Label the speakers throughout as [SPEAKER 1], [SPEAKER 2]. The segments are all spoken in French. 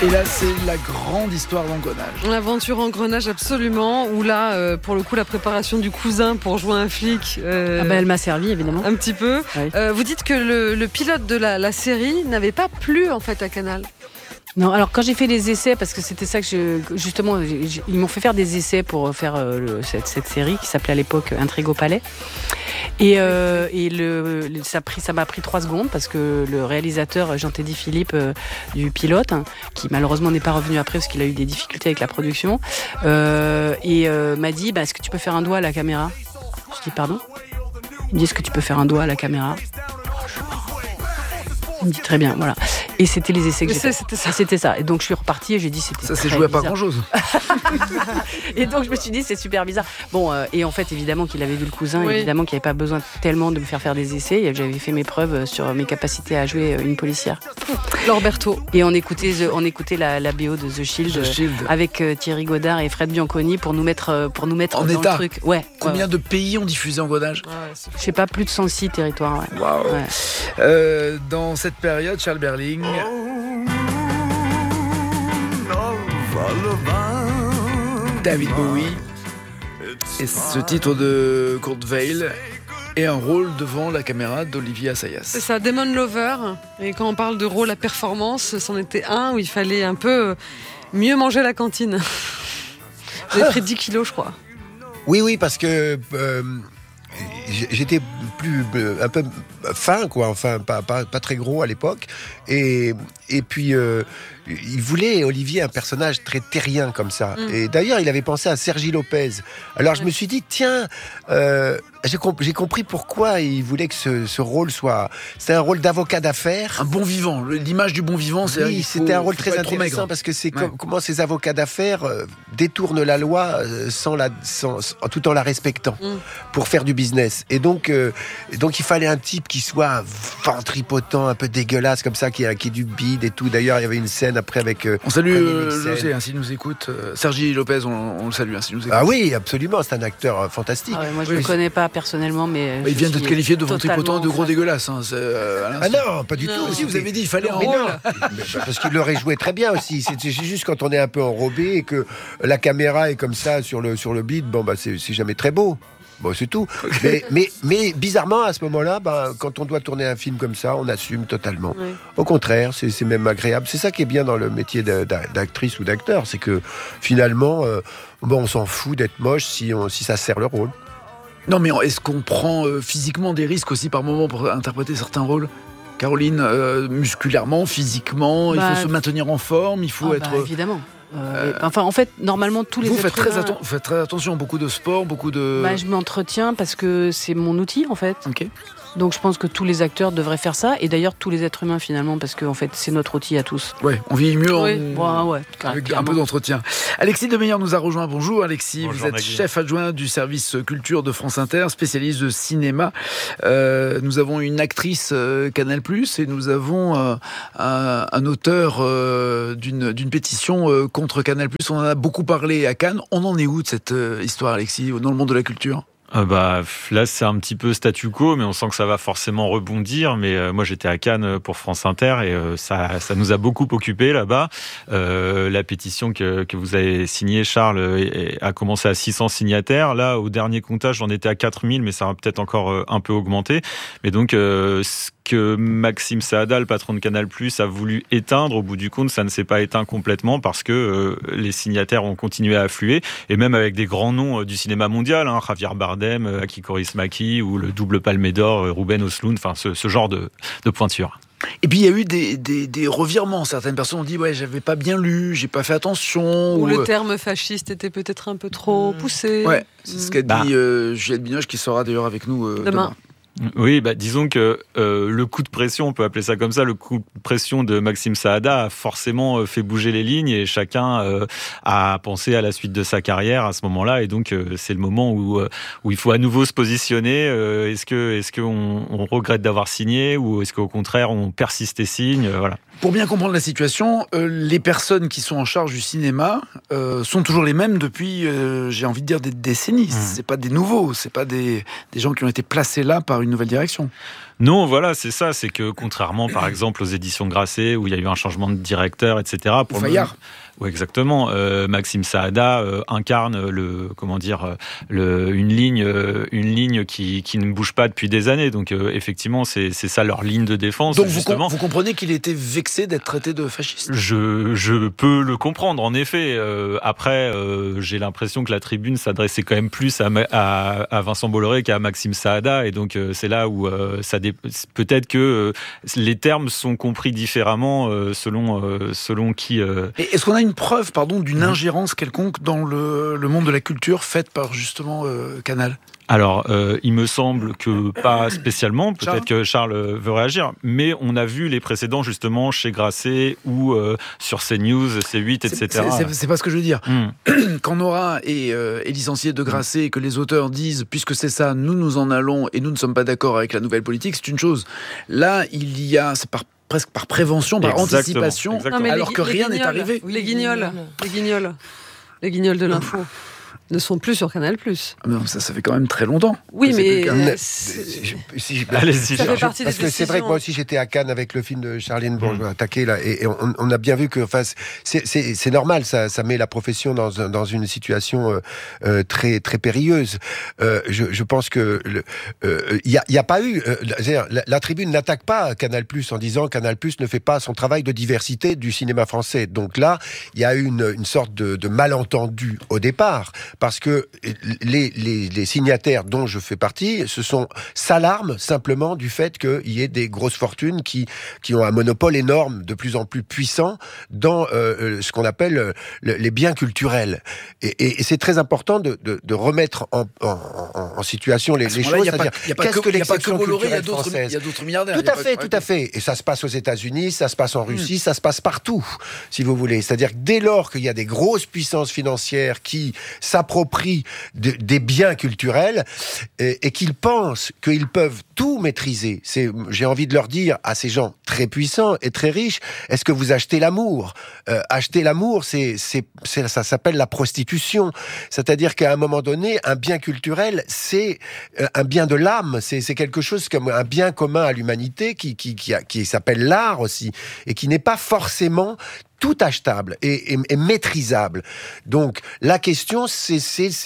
[SPEAKER 1] Et là, c'est la grande histoire d'engrenage.
[SPEAKER 2] L'aventure engrenage, absolument. Où là, pour le coup, la préparation du cousin pour jouer un flic.
[SPEAKER 3] Elle m'a servi, évidemment.
[SPEAKER 2] Un petit peu.
[SPEAKER 3] Oui.
[SPEAKER 2] Vous dites que le pilote de la série n'avait pas plu, en fait, à Canal.
[SPEAKER 3] Non, alors quand j'ai fait les essais, parce que c'était ça que justement, ils m'ont fait faire des essais pour faire cette série qui s'appelait à l'époque Intrigue au Palais. Et ça m'a pris 3 secondes parce que le réalisateur Jean-Teddy Philippe du pilote, qui malheureusement n'est pas revenu après parce qu'il a eu des difficultés avec la production, m'a dit est-ce que tu peux faire un doigt à la caméra ? Je dis pardon ? Il me dit est-ce que tu peux faire un doigt à la caméra ? Il me dit très bien, voilà. Et c'était les essais que j'ai fait. C'était ça. Et donc je suis repartie et j'ai dit c'était
[SPEAKER 1] ça s'est joué à pas grand chose.
[SPEAKER 3] Et donc je me suis dit c'est super bizarre. Bon, et en fait évidemment qu'il avait vu le cousin,
[SPEAKER 2] oui.
[SPEAKER 3] évidemment qu'il n'y avait pas besoin tellement de me faire des essais. Et j'avais fait mes preuves sur mes capacités à jouer une policière.
[SPEAKER 2] Lorberto.
[SPEAKER 3] Et on écoutait la BO de The Shield, avec Thierry Godard et Fred Bianconi pour nous mettre
[SPEAKER 1] en
[SPEAKER 3] dans
[SPEAKER 1] état.
[SPEAKER 3] le truc. Ouais.
[SPEAKER 1] Combien de pays ont diffusé Engrenage ?
[SPEAKER 3] Je sais pas, plus de 106 territoires. Ouais.
[SPEAKER 1] Waouh.
[SPEAKER 3] Ouais.
[SPEAKER 1] Dans cette période, Charles Berling. David Bowie et ce titre de Kurt Weill et un rôle devant la caméra d'Olivier Assayas.
[SPEAKER 2] C'est ça, Demon Lover. Et quand on parle de rôle à performance, c'en était un où il fallait un peu mieux manger à la cantine. J'ai pris 10 kilos, je crois.
[SPEAKER 4] Oui, parce que j'étais un peu fin, quoi. Enfin, pas très gros à l'époque. Et puis, il voulait, Olivier, un personnage très terrien comme ça. Et d'ailleurs, il avait pensé à Sergi Lopez. Alors, je me suis dit, tiens, j'ai compris pourquoi il voulait que ce rôle soit... C'était un rôle d'avocat d'affaires.
[SPEAKER 1] Un bon vivant. L'image du bon vivant, c'est...
[SPEAKER 4] Oui, c'était un rôle très intéressant parce que c'est comment ces avocats d'affaires détournent la loi tout en la respectant pour faire du business. Et donc, il fallait un type qui soit ventripotent, un peu dégueulasse comme ça, qui ait du bide et tout. D'ailleurs, il y avait une scène après avec...
[SPEAKER 1] on salue José, s'il nous écoute. Sergi Lopez, on le salue, s'il nous écoute.
[SPEAKER 4] Ah oui, absolument, c'est un acteur fantastique.
[SPEAKER 3] Ah ouais, moi, je ne le connais pas personnellement, mais...
[SPEAKER 1] Il vient d'être qualifié de ventripotent, de gros dégueulasse.
[SPEAKER 4] Ah non, pas du tout.
[SPEAKER 1] Si, vous avez dit, il fallait un
[SPEAKER 4] rôle.
[SPEAKER 1] rôle.
[SPEAKER 4] Parce qu'il l'aurait joué très bien aussi. C'est juste quand on est un peu enrobé et que la caméra est comme ça sur le bide, c'est jamais très beau. Bon, c'est tout. Mais bizarrement, à ce moment-là, quand on doit tourner un film comme ça, on assume totalement. Oui. Au contraire, c'est même agréable. C'est ça qui est bien dans le métier d'actrice ou d'acteur, c'est que finalement, on s'en fout d'être moche si ça sert le rôle.
[SPEAKER 1] Non, mais est-ce qu'on prend physiquement des risques aussi par moment pour interpréter certains rôles ? Caroline, musculairement, physiquement, il faut se maintenir en forme, il faut être...
[SPEAKER 3] évidemment. En fait, normalement, tous les
[SPEAKER 1] vous faites très attention, beaucoup de sport, beaucoup de...
[SPEAKER 3] je m'entretiens parce que c'est mon outil, en fait.
[SPEAKER 1] Ok.
[SPEAKER 3] Donc je pense que tous les acteurs devraient faire ça, et d'ailleurs tous les êtres humains finalement, parce que en fait c'est notre outil à tous.
[SPEAKER 1] Ouais, on vit mieux
[SPEAKER 3] avec
[SPEAKER 1] un peu d'entretien. Alexis Demeyer nous a rejoint. Bonjour Alexis,
[SPEAKER 5] bonjour,
[SPEAKER 1] vous êtes chef adjoint du service culture de France Inter, spécialiste de cinéma. Nous avons une actrice Canal+, et nous avons un auteur d'une pétition contre Canal+. On en a beaucoup parlé à Cannes. On en est où de cette histoire, Alexis, dans le monde de la culture ?
[SPEAKER 5] Là, c'est un petit peu statu quo, mais on sent que ça va forcément rebondir. Mais moi, j'étais à Cannes pour France Inter et ça nous a beaucoup occupé là-bas. La pétition que vous avez signée, Charles, a commencé à 600 signataires. Là, au dernier comptage, j'en étais à 4000, mais ça va peut-être encore un peu augmenter. Mais donc, ce que Maxime Saada, le patron de Canal+, a voulu éteindre, au bout du compte, ça ne s'est pas éteint complètement parce que les signataires ont continué à affluer, et même avec des grands noms du cinéma mondial, Javier Bardem, Aki Kaurismäki ou le double Palme d'Or, Ruben Östlund, enfin ce genre de pointure.
[SPEAKER 1] Et puis il y a eu des revirements. Certaines personnes ont dit j'avais pas bien lu, j'ai pas fait attention.
[SPEAKER 2] Ou le terme fasciste était peut-être un peu trop poussé.
[SPEAKER 1] Ouais, c'est ce qu'a dit Juliette Binoche, qui sera d'ailleurs avec nous demain.
[SPEAKER 5] Oui, disons que le coup de pression, on peut appeler ça comme ça, le coup de pression de Maxime Saada a forcément fait bouger les lignes, et chacun a pensé à la suite de sa carrière à ce moment-là, et donc c'est le moment où il faut à nouveau se positionner. Est-ce qu'on regrette d'avoir signé, ou est-ce qu'au contraire on persiste et signe, voilà.
[SPEAKER 1] Pour bien comprendre la situation, les personnes qui sont en charge du cinéma sont toujours les mêmes depuis, j'ai envie de dire, des décennies. C'est pas des nouveaux, c'est pas des gens qui ont été placés là par une nouvelle direction.
[SPEAKER 5] Non, voilà, c'est ça. C'est que contrairement, par exemple, aux éditions Grasset, où il y a eu un changement de directeur, etc.
[SPEAKER 1] Pour Fayard.
[SPEAKER 5] Oui, exactement. Maxime Saada incarne une ligne qui ne bouge pas depuis des années. Donc effectivement, c'est ça leur ligne de défense.
[SPEAKER 1] Donc
[SPEAKER 5] justement.
[SPEAKER 1] Vous comprenez qu'il était vexé d'être traité de fasciste.
[SPEAKER 5] Je peux le comprendre, en effet. Après, j'ai l'impression que la tribune s'adressait quand même plus à Vincent Bolloré qu'à Maxime Saada, et donc c'est là où peut-être que les termes sont compris différemment selon qui.
[SPEAKER 1] Et est-ce qu'on a une preuve, d'une ingérence quelconque dans le monde de la culture faite par justement Canal ?
[SPEAKER 5] Alors, il me semble que pas spécialement. Peut-être que Charles veut réagir. Mais on a vu les précédents, justement, chez Grasset ou sur CNews, C8, etc.
[SPEAKER 1] C'est pas ce que je veux dire. Quand Nora est licenciée de Grasset et que les auteurs disent « puisque c'est ça, nous en allons et nous ne sommes pas d'accord avec la nouvelle politique », c'est une chose. Là, c'est presque par prévention, par anticipation, alors que rien n'est arrivé.
[SPEAKER 2] Les guignols de l'info ne sont plus sur Canal+.
[SPEAKER 1] Non, ça fait quand même très longtemps.
[SPEAKER 2] Oui, mais
[SPEAKER 5] allez-y.
[SPEAKER 2] Ça fait partie des
[SPEAKER 4] parce que c'est vrai que moi aussi j'étais à Cannes avec le film de Charline Bourgeois-Taquet là, et on a bien vu que, c'est normal, ça met la profession dans une situation très très périlleuse. Je pense que il y a pas eu, la tribune n'attaque pas Canal+ en disant Canal+ ne fait pas son travail de diversité du cinéma français. Donc là, il y a eu une sorte de malentendu au départ. Parce que les signataires dont je fais partie s'alarment simplement du fait qu'il y ait des grosses fortunes qui ont un monopole énorme, de plus en plus puissant, dans ce qu'on appelle les biens culturels. Et c'est très important de remettre en situation les choses. C'est-à-dire, qu'est-ce que l'exception culturelle française ?
[SPEAKER 1] Il y a d'autres milliardaires.
[SPEAKER 4] Tout à fait. Et ça se passe aux États-Unis, ça se passe en Russie, ça se passe partout, si vous voulez. C'est-à-dire que dès lors qu'il y a des grosses puissances financières qui s'approprient des biens culturels et qu'ils pensent qu'ils peuvent tout maîtriser. J'ai envie de leur dire à ces gens très puissants et très riches, est-ce que vous achetez l'amour ? Acheter l'amour, ça s'appelle la prostitution. C'est-à-dire qu'à un moment donné, un bien culturel, c'est un bien de l'âme. C'est quelque chose comme un bien commun à l'humanité qui s'appelle l'art aussi et qui n'est pas forcément tout achetable et maîtrisable. Donc, la question, c'est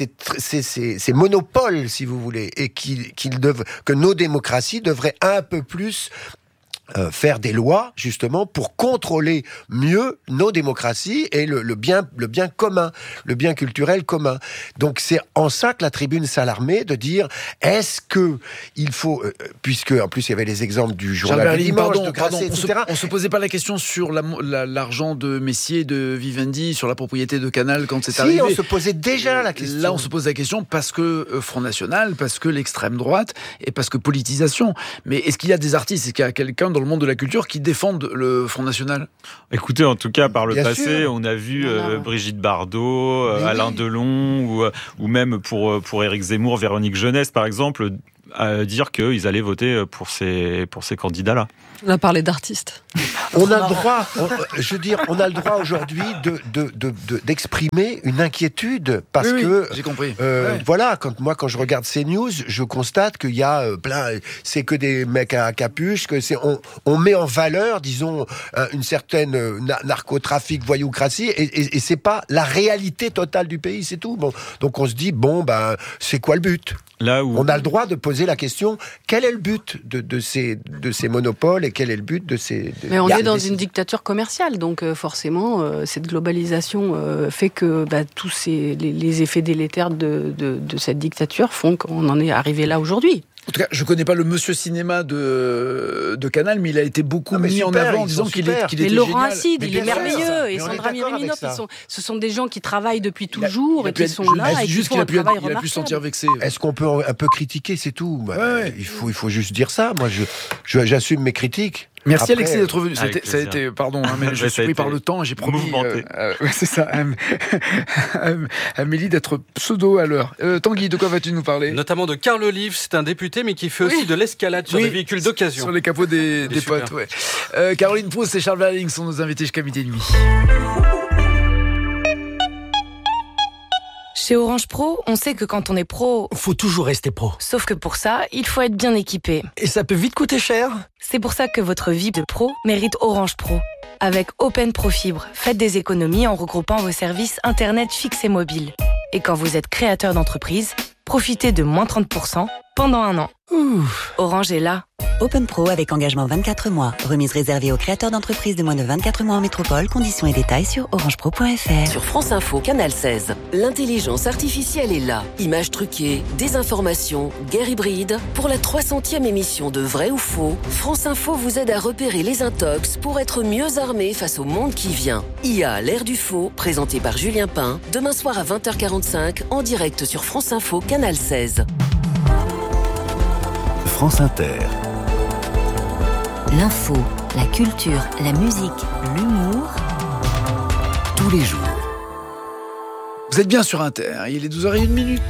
[SPEAKER 4] ces monopoles, si vous voulez, et que nos démocraties devraient un peu plus faire des lois, justement, pour contrôler mieux nos démocraties et le bien commun, le bien culturel commun. Donc, c'est en ça que la tribune s'alarmait de dire, est-ce que il faut, puisque, en plus, il y avait les exemples du journal du dimanche, de Grasset, etc.
[SPEAKER 1] On se posait pas la question sur l'argent de Messier, de Vivendi, sur la propriété de Canal quand c'est arrivé.
[SPEAKER 4] Si, on se posait déjà la question.
[SPEAKER 1] Là, on se pose la question parce que Front National, parce que l'extrême droite et parce que politisation. Mais est-ce qu'il y a des artistes, est-ce qu'il y a quelqu'un dans le monde de la culture qui défendent le Front National ?
[SPEAKER 5] Écoutez, en tout cas, par le passé,
[SPEAKER 4] sûr.
[SPEAKER 5] on a vu Brigitte Bardot, Alain Delon, ou même pour Éric Zemmour, Véronique Jeunesse, par exemple, dire qu'ils allaient voter pour ces candidats-là.
[SPEAKER 2] On a parlé d'artistes.
[SPEAKER 4] On a le droit, on a le droit aujourd'hui d'exprimer une inquiétude parce que
[SPEAKER 1] j'ai compris.
[SPEAKER 4] Voilà, quand je regarde CNews, je constate qu'il y a c'est que des mecs à capuche, que on met en valeur, disons, une certaine narcotrafic, voyoucratie, et c'est pas la réalité totale du pays, c'est tout. Bon, donc on se dit c'est quoi le but ?
[SPEAKER 5] Là où
[SPEAKER 4] on a le droit de poser la question, quel est le but de ces monopoles et quel est le but de ces...
[SPEAKER 3] Mais on est dans une dictature commerciale, donc forcément, cette globalisation fait que tous les effets délétères de cette dictature font qu'on en est arrivé là aujourd'hui.
[SPEAKER 1] En tout cas, je ne connais pas le monsieur cinéma de Canal, mais il a été beaucoup mis en avant en disant qu'il était génial.
[SPEAKER 3] Laurent Acide, il est
[SPEAKER 4] bien sûr.
[SPEAKER 3] merveilleux. Et
[SPEAKER 4] Mais on est
[SPEAKER 3] Sandra
[SPEAKER 4] d'accord avec
[SPEAKER 3] Miriminoff,
[SPEAKER 4] ça.
[SPEAKER 3] ce sont des gens qui travaillent depuis toujours et qui sont là et qui
[SPEAKER 1] juste
[SPEAKER 3] font
[SPEAKER 1] qu'il
[SPEAKER 3] un
[SPEAKER 1] a pu
[SPEAKER 3] travail
[SPEAKER 1] se
[SPEAKER 3] remarquable.
[SPEAKER 1] sentir vexé.
[SPEAKER 4] Est-ce qu'on peut un peu critiquer, c'est tout.
[SPEAKER 1] Ouais.
[SPEAKER 4] Il faut juste dire ça. Moi, j'assume mes critiques.
[SPEAKER 1] Merci
[SPEAKER 4] Après,
[SPEAKER 1] Alexis d'être venu. Ça a
[SPEAKER 5] plaisir.
[SPEAKER 1] été, pardon, mais je suis pris par le temps. J'ai promis, c'est ça, Amélie d'être pseudo à l'heure. Tanguy, de quoi vas-tu nous parler ?
[SPEAKER 6] Notamment de Carl Olive, c'est un député, mais qui fait aussi de l'escalade sur des véhicules d'occasion.
[SPEAKER 1] Sur les capots des potes, ouais. Caroline Proust et Charles Verling sont nos invités jusqu'à midi et demi.
[SPEAKER 7] Chez Orange Pro, on sait que quand on est pro,
[SPEAKER 8] faut toujours rester pro.
[SPEAKER 7] Sauf que pour ça, il faut être bien équipé.
[SPEAKER 8] Et ça peut vite coûter cher.
[SPEAKER 7] C'est pour ça que votre vie de pro mérite Orange Pro. Avec Open Pro Fibre, faites des économies en regroupant vos services Internet fixes et mobiles. Et quand vous êtes créateur d'entreprise, profitez de moins 30% pendant 1 an. Orange est là.
[SPEAKER 9] Open Pro avec engagement 24 mois. Remise réservée aux créateurs d'entreprises de moins de 24 mois en métropole. Conditions et détails sur orangepro.fr.
[SPEAKER 10] Sur France Info, Canal 16. L'intelligence artificielle est là. Images truquées, désinformation, guerre hybride. Pour la 300e émission de Vrai ou Faux, France Info vous aide à repérer les intox pour être mieux armé face au monde qui vient. IA, l'ère du faux, présenté par Julien Pain. Demain soir à 20h45, en direct sur France Info, Canal 16.
[SPEAKER 11] France Inter.
[SPEAKER 9] L'info, la culture, la musique, l'humour.
[SPEAKER 11] Tous les jours.
[SPEAKER 1] Vous êtes bien sur Inter, il est 12h01.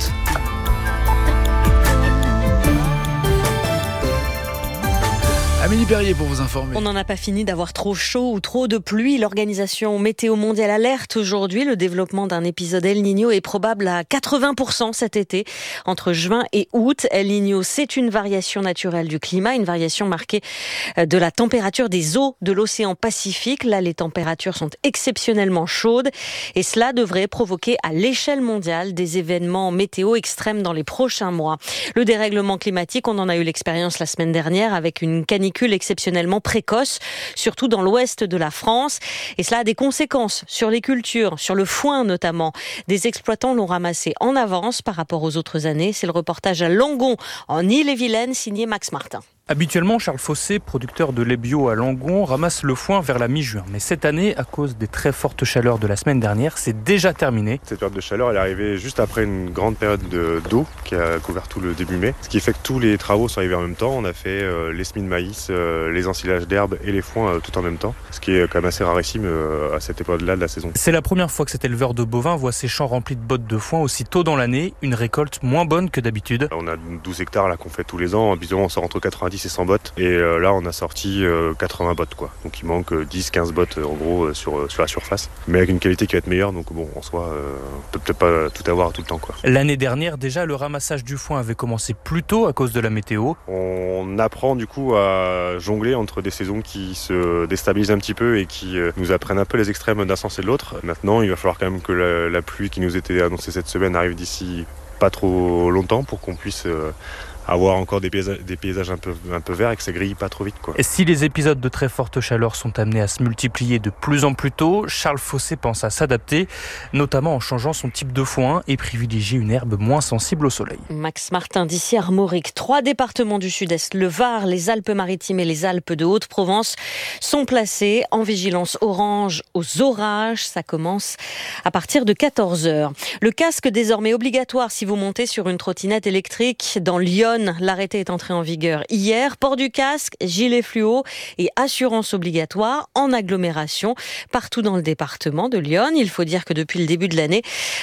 [SPEAKER 1] Amélie Perrier pour vous informer.
[SPEAKER 12] On n'en a pas fini d'avoir trop chaud ou trop de pluie. L'Organisation Météo Mondiale alerte aujourd'hui. Le développement d'un épisode El Niño est probable à 80% cet été, entre juin et août. El Niño, c'est une variation naturelle du climat, une variation marquée de la température des eaux de l'océan Pacifique. Là, les températures sont exceptionnellement chaudes et cela devrait provoquer à l'échelle mondiale des événements météo extrêmes dans les prochains mois. Le dérèglement climatique, on en a eu l'expérience la semaine dernière avec une canicule exceptionnellement précoce, surtout dans l'ouest de la France. Et cela a des conséquences sur les cultures, sur le foin notamment. Des exploitants l'ont ramassé en avance par rapport aux autres années. C'est le reportage à Langon, en Ille-et-Vilaine, signé Max Martin.
[SPEAKER 13] Habituellement, Charles Fossé, producteur de lait bio à Langon, ramasse le foin vers la mi-juin. Mais cette année, à cause des très fortes chaleurs de la semaine dernière, c'est déjà terminé.
[SPEAKER 14] Cette période de chaleur, elle est arrivée juste après une grande période d'eau qui a couvert tout le début mai. Ce qui fait que tous les travaux sont arrivés en même temps. On a fait les semis de maïs, les ensilages d'herbes et les foins tout en même temps. Ce qui est quand même assez rarissime à cette époque-là de la saison.
[SPEAKER 13] C'est la première fois que cet éleveur de bovins voit ses champs remplis de bottes de foin aussi tôt dans l'année. Une récolte moins bonne que d'habitude.
[SPEAKER 14] On a 12 hectares là qu'on fait tous les ans. Habituellement, on sort entre 90 et 100 bottes. Et là, on a sorti 80 bottes, quoi. Donc il manque 10-15 bottes en gros sur la surface. Mais avec une qualité qui va être meilleure. Donc bon, en soi, on peut peut-être pas tout avoir tout le temps, quoi.
[SPEAKER 13] L'année dernière, déjà, le ramassage du foin avait commencé plus tôt à cause de la météo.
[SPEAKER 14] On apprend du coup à jongler entre des saisons qui se déstabilisent un petit peu et qui nous apprennent un peu les extrêmes d'un sens et de l'autre. Maintenant, il va falloir quand même que la pluie qui nous était annoncée cette semaine arrive d'ici pas trop longtemps pour qu'on puisse avoir encore des paysages un peu verts et que ça grille pas trop vite, quoi.
[SPEAKER 13] Et si les épisodes de très forte chaleur sont amenés à se multiplier de plus en plus tôt, Charles Fossé pense à s'adapter, notamment en changeant son type de foin et privilégier une herbe moins sensible au soleil.
[SPEAKER 12] Max Martin d'ici Armorique. 3 départements du sud-est, le Var, les Alpes-Maritimes et les Alpes de Haute-Provence, sont placés en vigilance orange aux orages. Ça commence à partir de 14h. Le casque désormais obligatoire si vous montez sur une trottinette électrique dans Lyon. L'arrêté est entré en vigueur hier. Port du casque, gilet fluo et assurance obligatoire en agglomération partout dans le département de Lyon. Il faut dire que depuis le début de l'année,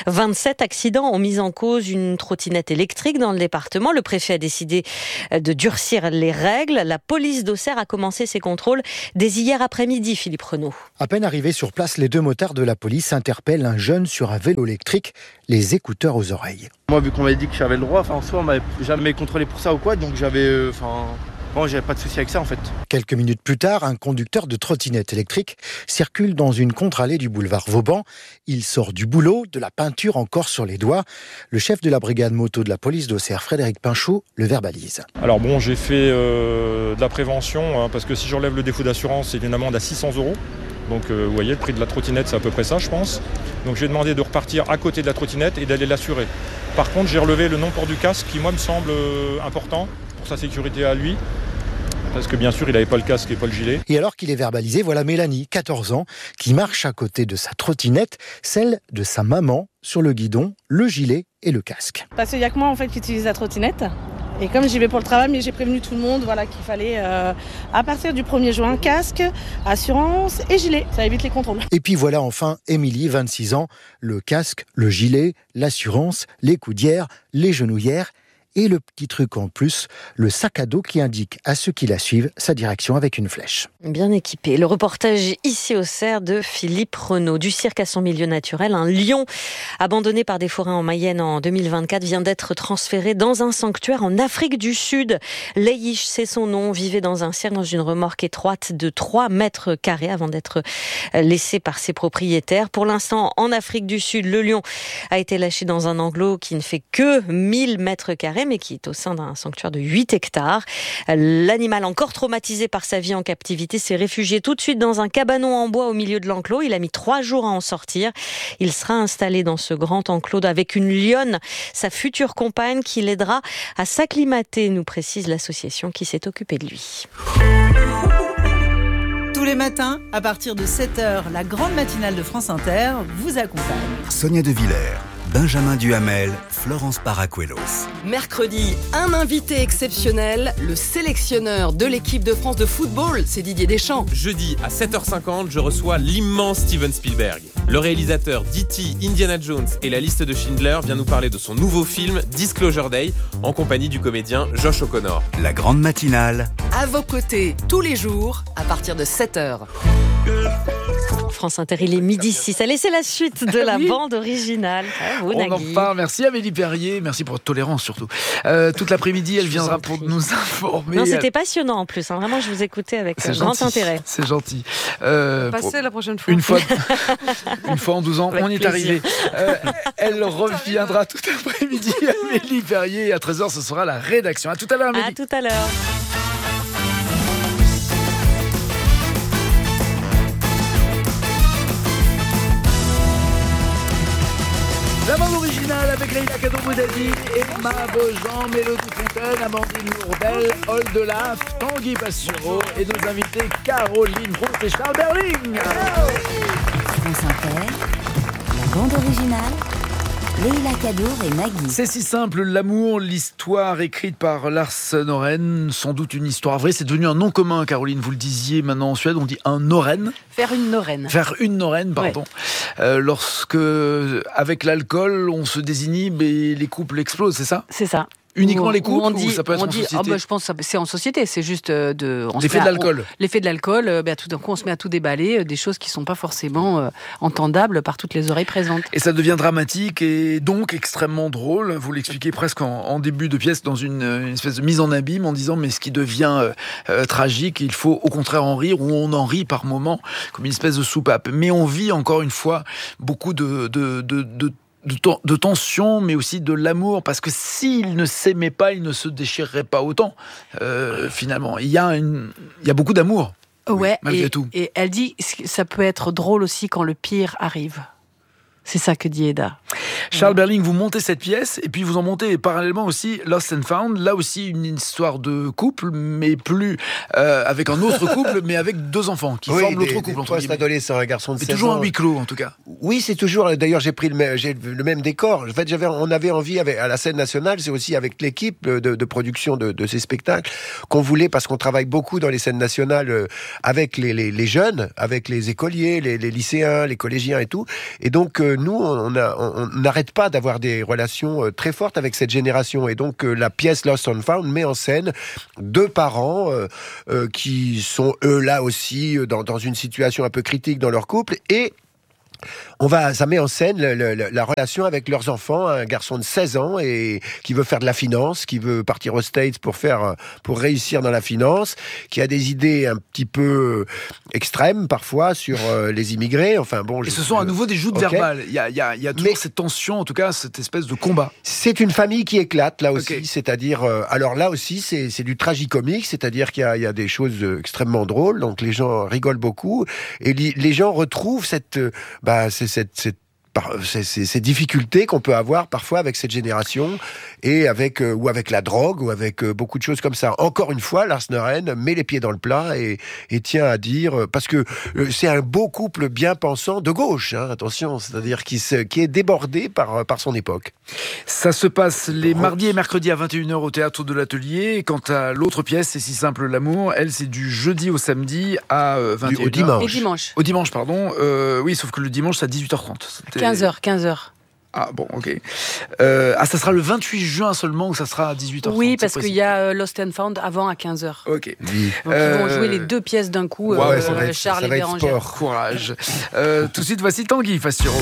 [SPEAKER 12] 27 accidents ont mis en cause une trottinette électrique dans le département. Le préfet a décidé de durcir les règles. La police d'Auxerre a commencé ses contrôles dès hier après-midi, Philippe Renaud.
[SPEAKER 15] À peine arrivés sur place, les 2 motards de la police interpellent un jeune sur un vélo électrique, les écouteurs aux oreilles.
[SPEAKER 16] Moi, vu qu'on m'avait dit que j'avais le droit, en soi, on m'avait jamais contrôlé pour ça ou quoi, donc j'avais pas de souci avec ça en fait.
[SPEAKER 15] Quelques minutes plus tard, un conducteur de trottinette électrique circule dans une contre-allée du boulevard Vauban. Il sort du boulot, de la peinture encore sur les doigts. Le chef de la brigade moto de la police d'Auxerre, Frédéric Pinchot, le verbalise.
[SPEAKER 17] Alors bon, j'ai fait de la prévention, parce que si j'enlève le défaut d'assurance, c'est une amende à 600 €. Donc vous voyez, le prix de la trottinette, c'est à peu près ça, je pense. Donc j'ai demandé de repartir à côté de la trottinette et d'aller l'assurer. Par contre, j'ai relevé le non-port du casque qui, moi, me semble important pour sa sécurité à lui. Parce que bien sûr, il n'avait pas le casque et pas le gilet.
[SPEAKER 15] Et alors qu'il est verbalisé, voilà Mélanie, 14 ans, qui marche à côté de sa trottinette, celle de sa maman, sur le guidon, le gilet et le casque.
[SPEAKER 18] Parce qu'il n'y a que moi en fait qui utilise la trottinette. Et comme j'y vais pour le travail, mais j'ai prévenu tout le monde qu'il fallait, à partir du 1er juin, casque, assurance et gilet. Ça évite les contrôles.
[SPEAKER 15] Et puis voilà enfin Émilie, 26 ans, le casque, le gilet, l'assurance, les coudières, les genouillères Et le petit truc en plus, le sac à dos qui indique à ceux qui la suivent sa direction avec une flèche.
[SPEAKER 12] Bien équipé. Le reportage ici au Cerf de Philippe Renaud. Du cirque à son milieu naturel, un lion abandonné par des forains en Mayenne en 2024 vient d'être transféré dans un sanctuaire en Afrique du Sud. Leish, c'est son nom, vivait dans un cirque dans une remorque étroite de 3 mètres carrés avant d'être laissé par ses propriétaires. Pour l'instant, en Afrique du Sud, le lion a été lâché dans un enclos qui ne fait que 1000 mètres carrés, mais qui est au sein d'un sanctuaire de 8 hectares. L'animal, encore traumatisé par sa vie en captivité, s'est réfugié tout de suite dans un cabanon en bois au milieu de l'enclos. Il a mis 3 jours à en sortir. Il sera installé dans ce grand enclos avec une lionne, sa future compagne, qui l'aidera à s'acclimater, nous précise l'association qui s'est occupée de lui.
[SPEAKER 19] Tous les matins, à partir de 7h, la grande matinale de France Inter vous accompagne.
[SPEAKER 11] Sonia De Villers, Benjamin Duhamel, Florence Paracuelos.
[SPEAKER 20] Mercredi, un invité exceptionnel, le sélectionneur de l'équipe de France de football, c'est Didier Deschamps.
[SPEAKER 21] Jeudi à 7h50, je reçois l'immense Steven Spielberg. Le réalisateur d'E.T., Indiana Jones et la liste de Schindler vient nous parler de son nouveau film Disclosure Day en compagnie du comédien Josh O'Connor.
[SPEAKER 11] La grande matinale.
[SPEAKER 20] À vos côtés, tous les jours, à partir de 7h.
[SPEAKER 12] France Inter, il est 12h06. Allez, c'est la suite de la bande originale.
[SPEAKER 1] On en parle. Merci Amélie Perrier. Merci pour votre tolérance surtout. Toute l'après-midi, elle viendra pour nous informer.
[SPEAKER 12] Non, c'était passionnant en plus. Vraiment, je vous écoutais avec grand intérêt.
[SPEAKER 1] C'est gentil.
[SPEAKER 2] Passez la prochaine fois.
[SPEAKER 1] Une fois en 12 ans, on y est arrivé. Elle reviendra tout l'après-midi. Amélie Perrier. À 13h, ce sera la rédaction. À tout à l'heure, Amélie.
[SPEAKER 12] À tout à l'heure.
[SPEAKER 1] La bande originale avec Leïla Kadou-Boudadi, Emma Beaujean, Mélodie Fontaine, Amandine Lourdel, Oldelaf, Tanguy Bastureau et nos invités Caroline Roux et Charles Berling.
[SPEAKER 9] France Inter, la bande originale, Leïla Kadour et Nagui.
[SPEAKER 1] C'est si simple, l'amour, l'histoire écrite par Lars Norén, sans doute une histoire vraie. C'est devenu un nom commun, Caroline, vous le disiez, maintenant en Suède, on dit un Norén.
[SPEAKER 3] Faire une Norén,
[SPEAKER 1] pardon. Ouais. Lorsque, avec l'alcool, on se désinhibe et les couples explosent, c'est ça ?
[SPEAKER 3] C'est ça.
[SPEAKER 1] Uniquement les couples ou ça peut être en société ?
[SPEAKER 3] Je pense que c'est en société, c'est juste
[SPEAKER 1] l'effet de l'alcool.
[SPEAKER 3] L'effet de l'alcool, tout d'un coup on se met à tout déballer, des choses qui ne sont pas forcément entendables par toutes les oreilles présentes.
[SPEAKER 1] Et ça devient dramatique et donc extrêmement drôle. Vous l'expliquez presque en début de pièce dans une espèce de mise en abîme en disant mais ce qui devient tragique, il faut au contraire en rire ou on en rit par moments comme une espèce de soupape. Mais on vit encore une fois beaucoup de tension, mais aussi de l'amour, parce que s'ils ne s'aimaient pas, ils ne se déchireraient pas autant, finalement. Il y a beaucoup d'amour, malgré tout.
[SPEAKER 3] Et elle dit que ça peut être drôle aussi quand le pire arrive. C'est ça que dit Eda.
[SPEAKER 1] Charles Berling, vous montez cette pièce et puis vous en montez parallèlement aussi Lost and Found. Là aussi une histoire de couple, mais plus avec un autre couple, mais avec 2 enfants qui forment l'autre couple.
[SPEAKER 4] Des adolescents, un garçon de 16 ans.
[SPEAKER 1] C'est toujours un huis clos en tout cas.
[SPEAKER 4] Oui, c'est toujours. D'ailleurs, j'ai pris le même décor. En fait, on avait envie à la scène nationale, c'est aussi avec l'équipe de production de ces spectacles qu'on voulait, parce qu'on travaille beaucoup dans les scènes nationales avec les jeunes, avec les écoliers, les lycéens, les collégiens et tout. Et donc nous, on n'arrête pas d'avoir des relations très fortes avec cette génération. Et donc, la pièce Lost and Found met en scène 2 parents qui sont, eux, là aussi, dans une situation un peu critique dans leur couple. Et ça met en scène la relation avec leurs enfants, un garçon de 16 ans et qui veut faire de la finance, qui veut partir aux States pour réussir dans la finance, qui a des idées un petit peu extrêmes parfois sur les immigrés. Enfin bon.
[SPEAKER 1] Et ce sont à nouveau des joutes verbales. Il y a toujours cette tension, en tout cas cette espèce de combat.
[SPEAKER 4] C'est une famille qui éclate là aussi, c'est-à-dire alors là aussi c'est du tragicomique, c'est-à-dire qu'il y a des choses extrêmement drôles, donc les gens rigolent beaucoup et les gens retrouvent ces difficultés qu'on peut avoir parfois avec cette génération et ou avec la drogue ou avec beaucoup de choses comme ça. Encore une fois, Lars Norén met les pieds dans le plat et tient à dire, parce que c'est un beau couple bien pensant de gauche, attention, c'est-à-dire qui est débordé par son époque.
[SPEAKER 1] Ça se passe les mardis et mercredis à 21h au Théâtre de l'Atelier. Quant à l'autre pièce, c'est si simple l'amour, elle c'est du jeudi au samedi à 21h.
[SPEAKER 3] Au dimanche.
[SPEAKER 1] Au dimanche, pardon. Oui, sauf que le dimanche c'est à 18h30.
[SPEAKER 3] 15h.
[SPEAKER 1] Ah bon, ok. Ça sera le 28 juin seulement, ou ça sera à 18h30?
[SPEAKER 3] Oui, parce qu'il y a Lost and Found avant à 15h.
[SPEAKER 1] Ok.
[SPEAKER 3] Donc ils vont jouer les 2 pièces d'un coup, Charles et Bérangère.
[SPEAKER 1] Courage. Tout de suite, voici Tanguy Fasturo.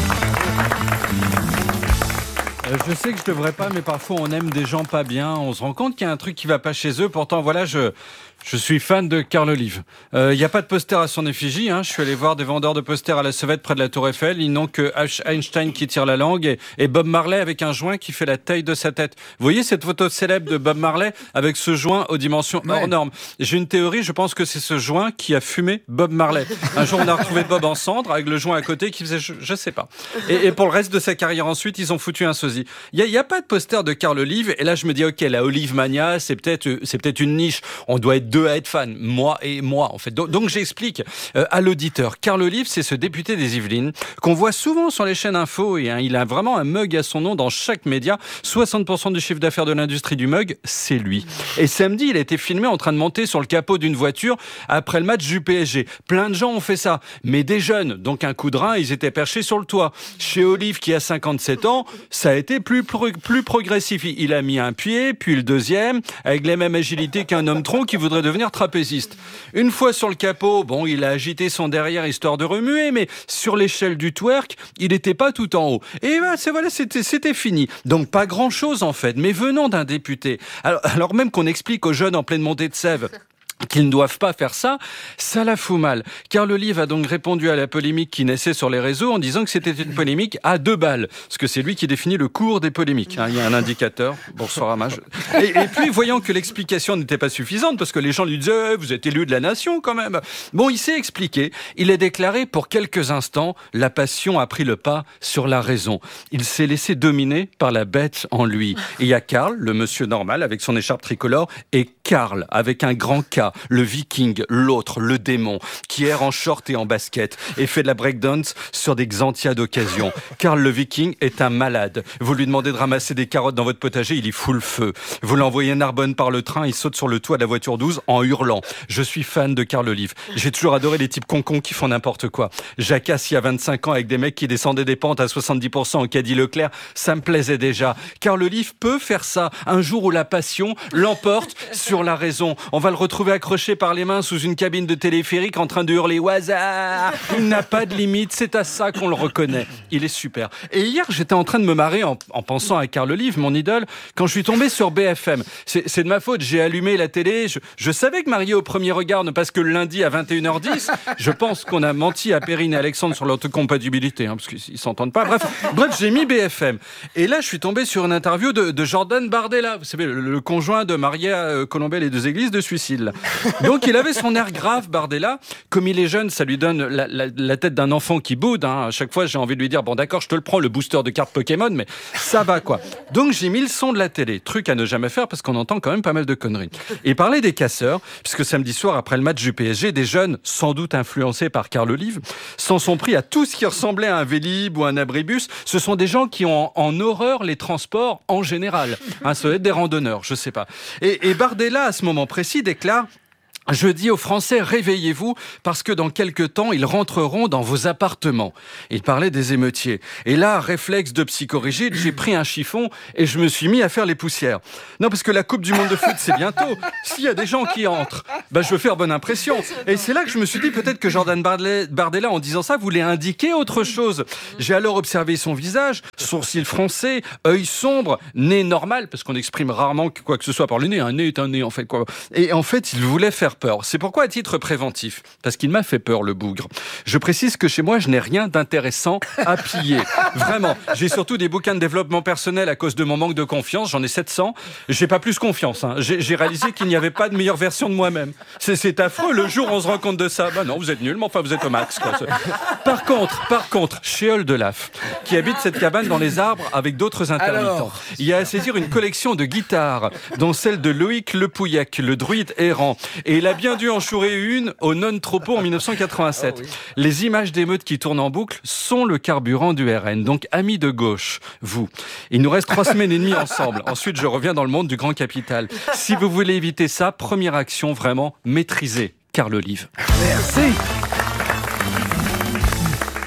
[SPEAKER 5] Je sais que je devrais pas, mais parfois on aime des gens pas bien. On se rend compte qu'il y a un truc qui va pas chez eux. Pourtant, voilà, je suis fan de Carl Olive. Il n'y a pas de poster à son effigie. Je suis allé voir des vendeurs de posters à la Sauvette près de la Tour Eiffel. Ils n'ont que Einstein qui tire la langue et Bob Marley avec un joint qui fait la taille de sa tête. Vous voyez cette photo célèbre de Bob Marley avec ce joint aux dimensions hors normes? J'ai une théorie, je pense que c'est ce joint qui a fumé Bob Marley. Un jour, on a retrouvé Bob en cendre avec le joint à côté qui faisait je sais pas. Et pour le reste de sa carrière ensuite, ils ont foutu un sosie. Il y a pas de poster de Carl Olive. Et là, je me dis, ok, la Olive Mania, c'est peut-être une niche. On doit être 2 à être fans, moi en fait. Donc j'explique à l'auditeur. Carl Olive, c'est ce député des Yvelines qu'on voit souvent sur les chaînes info et il a vraiment un mug à son nom dans chaque média. 60% du chiffre d'affaires de l'industrie du mug, c'est lui. Et samedi, il a été filmé en train de monter sur le capot d'une voiture après le match du PSG. Plein de gens ont fait ça, mais des jeunes, donc un coup de rein, ils étaient perchés sur le toit. Chez Olive, qui a 57 ans, ça a été plus progressif. Il a mis un pied, puis le deuxième, avec la même agilité qu'un homme tronc qui voudrait devenir trapéziste. Une fois sur le capot, il a agité son derrière histoire de remuer, mais sur l'échelle du twerk, il n'était pas tout en haut. Et c'était fini. Donc pas grand-chose en fait, mais venant d'un député. Alors même qu'on explique aux jeunes en pleine montée de sève qu'ils ne doivent pas faire ça, ça la fout mal. Carl Olive a donc répondu à la polémique qui naissait sur les réseaux en disant que c'était une polémique à 2 balles. Parce que c'est lui qui définit le cours des polémiques. Il y a un indicateur. Bonsoir, Amage. Et puis, voyant que l'explication n'était pas suffisante, parce que les gens lui disaient vous êtes élu de la nation quand même. Il s'est expliqué. Il a déclaré pour quelques instants la passion a pris le pas sur la raison. Il s'est laissé dominer par la bête en lui. Et il y a Carl, le monsieur normal, avec son écharpe tricolore, et Carl, avec un grand K, le viking, l'autre, le démon, qui erre en short et en basket et fait de la breakdance sur des Xantia d'occasion. Carl le viking est un malade. Vous lui demandez de ramasser des carottes dans votre potager, il y fout le feu. Vous l'envoyez à Narbonne par le train, il saute sur le toit de la voiture 12 en hurlant. Je suis fan de Carl Olive. J'ai toujours adoré les types concons qui font n'importe quoi. Jacasse il y a 25 ans avec des mecs qui descendaient des pentes à 70% en caddie Leclerc, ça me plaisait déjà. Carl Olive peut faire ça un jour où la passion l'emporte sur la raison. On va le retrouver accroché par les mains sous une cabine de téléphérique en train de hurler au hasard. Il n'a pas de limite, c'est à ça qu'on le reconnaît. Il est super. Et hier, j'étais en train de me marrer en pensant à Carl Olive, mon idole, quand je suis tombé sur BFM. C'est de ma faute, j'ai allumé la télé. Je savais que Marié au premier regard ne passe que le lundi à 21h10. Je pense qu'on a menti à Perrine et Alexandre sur l'autocompatibilité, parce qu'ils s'entendent pas. Bref, j'ai mis BFM. Et là, je suis tombé sur une interview de Jordan Bardella. Vous savez, le conjoint de Maria Colombel et deux églises de suicide. Là. Donc il avait son air grave, Bardella. Comme il est jeune, ça lui donne la tête d'un enfant qui boude. À chaque fois, j'ai envie de lui dire, bon d'accord, je te le prends, le booster de cartes Pokémon, mais ça va quoi. Donc j'ai mis le son de la télé. Truc à ne jamais faire parce qu'on entend quand même pas mal de conneries. Et parler des casseurs, puisque samedi soir, après le match du PSG, des jeunes, sans doute influencés par Carl Olive, s'en sont pris à tout ce qui ressemblait à un Vélib ou un abribus. Ce sont des gens qui ont en horreur les transports en général. Ça doit être des randonneurs, je sais pas. Et Bardella, à ce moment précis, déclare: je dis aux Français, réveillez-vous, parce que dans quelques temps, ils rentreront dans vos appartements. Il parlait des émeutiers. Et là, réflexe de psychorigide, j'ai pris un chiffon et je me suis mis à faire les poussières. Non, parce que la Coupe du Monde de foot, c'est bientôt. S'il y a des gens qui entrent, je veux faire bonne impression. Et c'est là que je me suis dit, peut-être que Jordan Bardella, en disant ça, voulait indiquer autre chose. J'ai alors observé son visage, sourcils froncés, œil sombre, nez normal, parce qu'on exprime rarement quoi que ce soit par le nez. Un nez est un nez, en fait, quoi. Et en fait, il voulait faire peur. C'est pourquoi, à titre préventif, parce qu'il m'a fait peur, le bougre, je précise que chez moi, je n'ai rien d'intéressant à piller. Vraiment. J'ai surtout des bouquins de développement personnel à cause de mon manque de confiance. J'en ai 700. J'ai pas plus confiance. J'ai réalisé qu'il n'y avait pas de meilleure version de moi-même. C'est affreux. Le jour où on se rend compte de ça, non, vous êtes nul, mais enfin, vous êtes au max, quoi. Par contre, chez Oldelaf, qui habite cette cabane dans les arbres avec d'autres intermittents, il y a à saisir une collection de guitares, dont celle de Loïc Le Pouillac, le druide errant. Et il a bien dû en chourer une au non-tropos en 1987. Oh oui. Les images d'émeutes qui tournent en boucle sont le carburant du RN. Donc, amis de gauche, vous. Il nous reste 3 semaines et demie ensemble. Ensuite, je reviens dans le monde du grand capital. Si vous voulez éviter ça, première action, vraiment, maîtrisez Carl Olive.
[SPEAKER 1] Merci.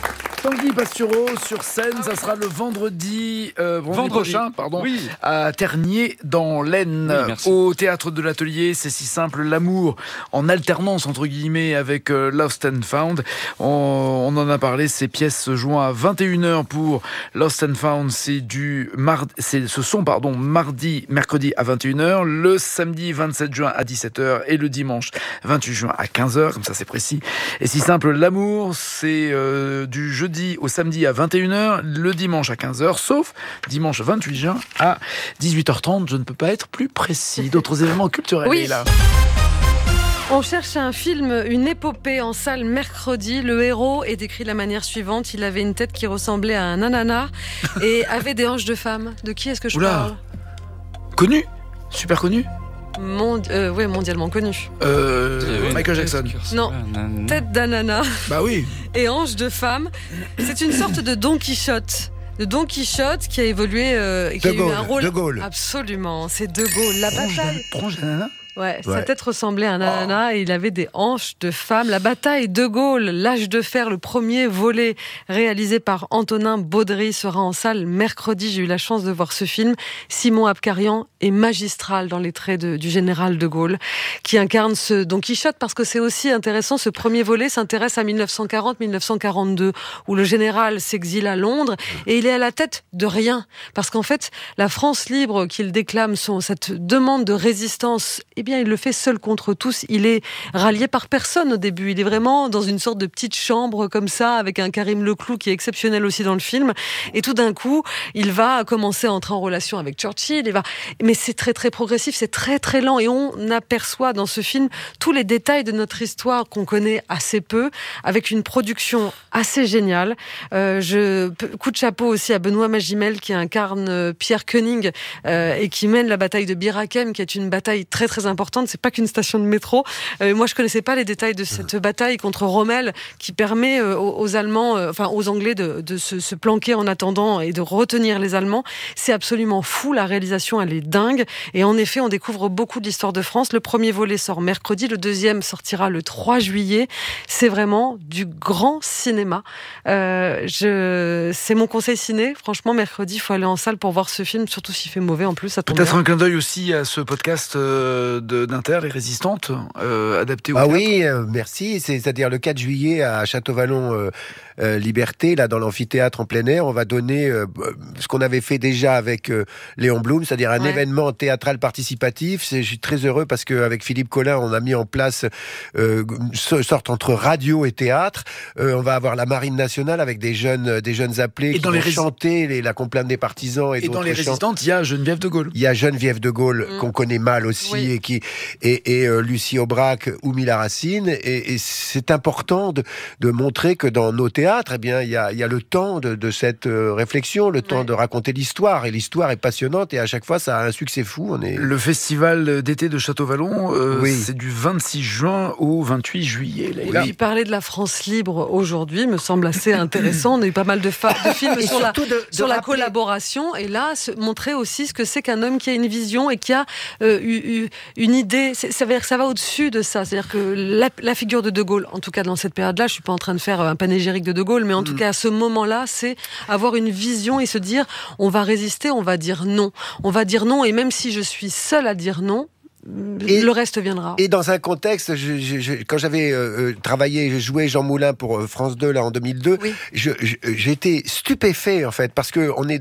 [SPEAKER 1] Tanguy Pastureau sur scène, ça sera le vendredi prochain, à Tergnier dans l'Aisne, au théâtre de l'Atelier. C'est si simple, l'amour en alternance entre guillemets avec Lost and Found. On en a parlé, ces pièces se jouent à 21h pour Lost and Found. Mardi, mercredi à 21h, le samedi 27 juin à 17h et le dimanche 28 juin à 15h, comme ça c'est précis. Et si simple, l'amour, c'est du jeudi au samedi à 21h, le dimanche à 15h, sauf dimanche 28 juin à 18h30. Je ne peux pas être plus précis. D'autres événements culturels.
[SPEAKER 2] Oui.
[SPEAKER 1] Là.
[SPEAKER 2] On cherche un film, une épopée en salle mercredi. Le héros est décrit de la manière suivante. Il avait une tête qui ressemblait à un ananas et avait des hanches de femme. De qui est-ce que je parle ?
[SPEAKER 1] Connu ? Super connu ?
[SPEAKER 2] Oui, mondialement connu.
[SPEAKER 1] Michael Jackson.
[SPEAKER 2] Non, tête d'ananas.
[SPEAKER 1] Bah oui.
[SPEAKER 2] Et hanche de femme. C'est une sorte de Don Quichotte. De Don Quichotte qui a évolué et qui a eu un rôle.
[SPEAKER 4] De Gaulle.
[SPEAKER 2] Absolument, c'est De Gaulle. La bataille.
[SPEAKER 1] Tronche d'ananas.
[SPEAKER 2] Ouais, sa tête ressemblait à un ananas et il avait des hanches de femme. La bataille de Gaulle, l'âge de fer, le premier volet réalisé par Antonin Baudry sera en salle mercredi. J'ai eu la chance de voir ce film. Simon Abkarian est magistral dans les traits du général de Gaulle qui incarne ce Don Quichotte, parce que c'est aussi intéressant. Ce premier volet s'intéresse à 1940-1942 où le général s'exile à Londres et il est à la tête de rien. Parce qu'en fait, la France libre qu'il déclame, cette demande de résistance, bien, il le fait seul contre tous. Il est rallié par personne au début. Il est vraiment dans une sorte de petite chambre comme ça, avec un Karim Leclou qui est exceptionnel aussi dans le film. Et tout d'un coup, il va commencer à entrer en relation avec Churchill. Mais c'est très très progressif, c'est très très lent. Et on aperçoit dans ce film tous les détails de notre histoire qu'on connaît assez peu, avec une production assez géniale. Coup de chapeau aussi à Benoît Magimel qui incarne Pierre Koenig et qui mène la bataille de Bir Hakeim, qui est une bataille très très importante. C'est pas qu'une station de métro. Moi, je connaissais pas les détails de cette bataille contre Rommel qui permet aux Allemands, aux Anglais de se planquer en attendant et de retenir les Allemands. C'est absolument fou. La réalisation, elle est dingue. Et en effet, on découvre beaucoup de l'histoire de France. Le premier volet sort mercredi. Le deuxième sortira le 3 juillet. C'est vraiment du grand cinéma. C'est mon conseil ciné. Franchement, mercredi, il faut aller en salle pour voir ce film, surtout s'il fait mauvais en plus. Ça tombe
[SPEAKER 1] Peut-être
[SPEAKER 2] bien.
[SPEAKER 1] un clin d'œil aussi à ce podcast d'Inter, Les Résistantes, adapté au théâtre.
[SPEAKER 4] Oui, merci. C'est-à-dire le 4 juillet à Château-Vallon Liberté, là dans l'amphithéâtre en plein air, on va donner ce qu'on avait fait déjà avec Léon Blum, c'est-à-dire un événement théâtral participatif. Je suis très heureux parce qu'avec Philippe Collin, on a mis en place une sorte entre radio et théâtre. On va avoir la Marine nationale avec des jeunes appelés qui vont chanter la complainte des partisans.
[SPEAKER 1] Et dans Les Résistantes, il y a Geneviève de Gaulle.
[SPEAKER 4] Il y a Geneviève de Gaulle qu'on connaît mal aussi et Lucie Aubrac ou Mila Racine. Et c'est important de montrer que dans nos théâtres, eh bien, il y a le temps de cette réflexion, le temps de raconter l'histoire. Et l'histoire est passionnante et à chaque fois, ça a un succès fou.
[SPEAKER 1] Le festival d'été de Château-Vallon, c'est du 26 juin au 28 juillet.
[SPEAKER 2] Oui, parler de la France libre aujourd'hui me semble assez intéressant. On a eu pas mal de films sur la collaboration. Et là, montrer aussi ce que c'est qu'un homme qui a une vision et qui a une idée. Ça veut dire que ça va au-dessus de ça. C'est-à-dire que la figure de Gaulle, en tout cas dans cette période-là, je suis pas en train de faire un panégyrique de Gaulle, mais en tout cas à ce moment-là, c'est avoir une vision et se dire on va résister, on va dire non. On va dire non, et même si je suis seule à dire non, le reste viendra.
[SPEAKER 4] Et dans un contexte, quand j'avais travaillé, je jouais Jean Moulin pour France 2 là en 2002, j'étais stupéfait en fait, parce que on est